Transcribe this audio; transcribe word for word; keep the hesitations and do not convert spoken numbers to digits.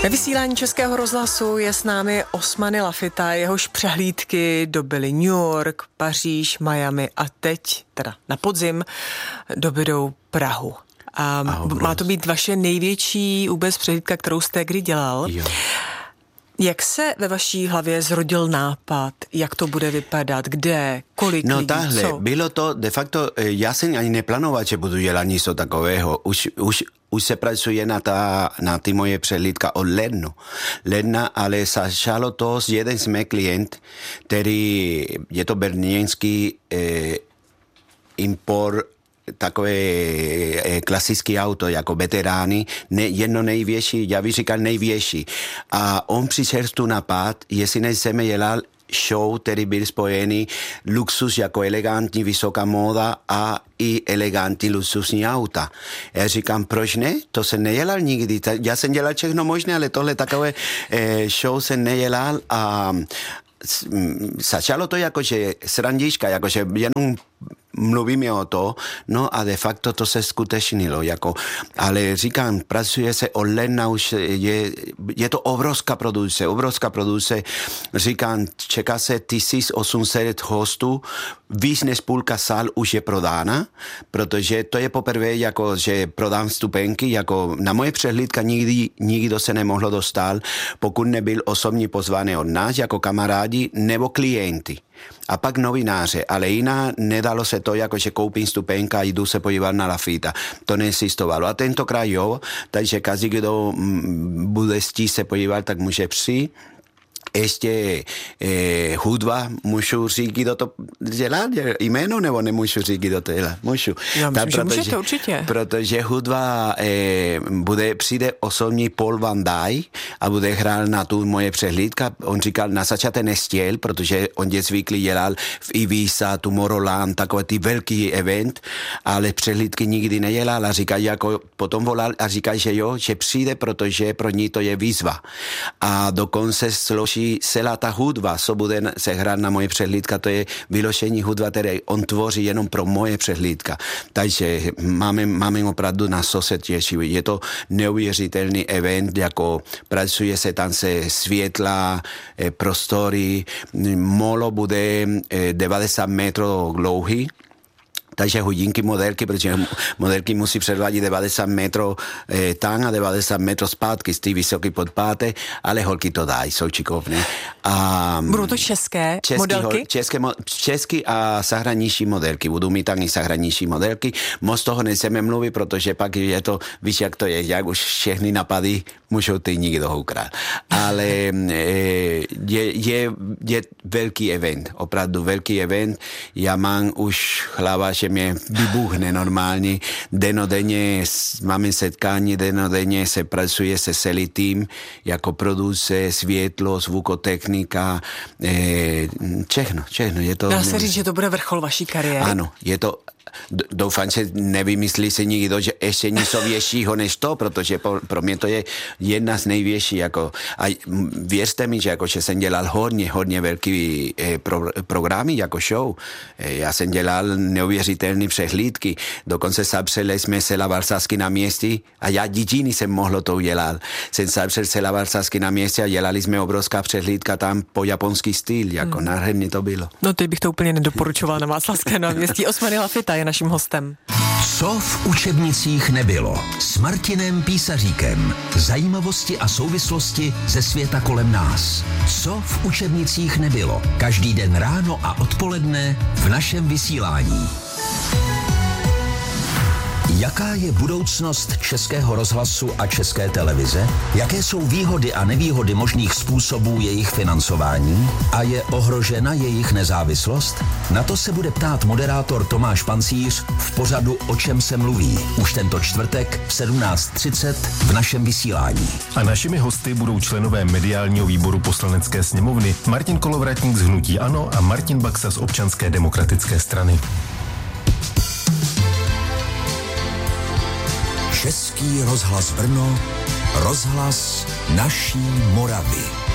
Na vysílání Českého rozhlasu je s námi Osmany Lafita, jehož přehlídky dobyly New York, Paříž, Miami a teď, teda na podzim, dobydou Prahu. A má to být vaše největší vůbec přehlídka, kterou jste kdy dělal. Jo. Jak se ve vaší hlavě zrodil nápad, jak to bude vypadat, kde, kolik no, lidí, tahle, co? bylo to, de facto, já jsem ani neplánoval, že budu dělat něco takového. Už, už, už se pracuje na, ta, na ty moje přehlídka od lednu. Ledna, ale začalo to s jeden z mých klient, který je to berlínský eh, import takové eh, klasické auto, jako veterány, ne, jedno největší, já bych říkal největší. A on přišel tu napad, jestli nechceme dělat show, který byl spojený luxus jako elegantní vysoká móda a i elegantní luxusní auta. Já říkám, proč ne? To se nedělal nikdy. Já jsem dělal všechno možné, ale tohle takové eh, show se nedělal a začalo to jakože srandička, jakože jenom mluvíme o to, no a de facto to se skutečnilo, jako, ale říkám, pracuje se od ledna, už je, je to obrovská produkce, obrovská produkce, říkám, čeká se tisíc osm set hostů, víc než půlka sál už je prodána, protože to je poprvé, jako, že prodám vstupenky, jako na moje přehlídka nikdy nikdo se nemohlo dostat, pokud nebyl osobně pozvaný od nás, jako kamarádi nebo klienty. A pak novináře, ale jiná nedalo se to, jako že koupím vstupenka a jdu se podívat na Lafita. To neexistovalo. A tentokrát jo, takže každý, kdo bude chtít se podívat, tak může přijít. Ještě eh, hudba, můžu říct, kdo to dělá, jméno, nebo nemůžu říct, kdo to dělá? Můžu. Já myslím, že můžete určitě. Protože hudba eh, bude, přijde osobní Paul Van Dyke a bude hrát na tu moje přehlídka. On říkal, na začátek nestěl, protože on je zvyklý dělal v Ibiza, Tomorrowland, takové ty velký event, ale přehlídky nikdy nedělal a říkal, jako potom volal a říkal, že jo, že přijde, protože pro ní to je výzva. A dokonce složí celá ta hudba, co bude se hrát na moje přehlídka, to je vyložení hudba, které on tvoří jenom pro moje přehlídka. Takže máme, máme opravdu na co se těšit. Je to neuvěřitelný event, jako pracuje se tam se světla, eh, prostory, molo bude eh, devadesát metrů dlouhý, takže hodinky modelky, protože modelky musí předvádět devadesát metrů eh, tam a devadesát metrů zpátky z té vysoké podpáty, ale holky to dají, jsou čikovné. A budou to české, český modelky? Hol, české, český a zahraniční modelky. Budou mít tam i zahraniční modelky. Moc toho nechceme mluvit, protože pak je to, víš, jak to je, jak už všechny napady můžou ty nikdo ukrát. Ale eh, je, je, je velký event, opravdu velký event. Já mám už hlava, že mě vybuchne normálně. Denodenně máme setkání, denodenně se pracuje se celý tým, jako produce, světlo, zvukotechnika, eh, všechno, všechno. Je to, dá se říct, že to bude vrchol vaší kariéry? Ano, je to, doufám, že nevymyslí se nikdo, že ještě něco většího než to, protože pro, pro mě to je jedna z největších, jako, a věřte mi, že, jako, že jsem dělal hodně, hodně velký eh, pro, programy jako show. Eh, já jsem dělal neuvěřitelné přehlídky, dokonce zapřeli jsme celá Valsasky na městí a já jediný jsem mohl to udělat. Jsem zapřel celá Valsasky na městí a dělali jsme obrovská přehlídka tam po japonský styl, jako hmm. nádherně to bylo. No teď bych to úplně nedoporučovala na Václavském náměstí. Osmany Lafita je naším hostem. Co v učebnicích nebylo? S Martinem Písaříkem. Zajímavosti a souvislosti ze světa kolem nás. Co v učebnicích nebylo? Každý den ráno a odpoledne v našem vysílání. Jaká je budoucnost Českého rozhlasu a České televize? Jaké jsou výhody a nevýhody možných způsobů jejich financování? A je ohrožena jejich nezávislost? Na to se bude ptát moderátor Tomáš Pancíř v pořadu O čem se mluví. Už tento čtvrtek v sedmnáct třicet v našem vysílání. A našimi hosty budou členové mediálního výboru Poslanecké sněmovny Martin Kolovratník z Hnutí ANO a Martin Baxa z Občanské demokratické strany. Český rozhlas Brno, rozhlas naší Moravy.